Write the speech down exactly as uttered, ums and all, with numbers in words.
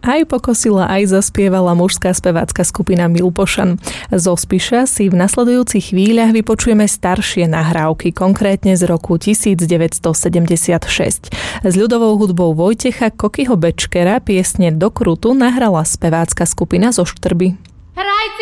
Aj pokosila, aj zaspievala mužská spevácka skupina Milpošan. Zo Spiša si v nasledujúcich chvíľach vypočujeme staršie nahrávky, konkrétne z roku devätnásťsedemdesiatšesť. S ľudovou hudbou Vojtecha Kokyho Bečkera piesne Do krutu nahrala spevácka skupina zo Štrby.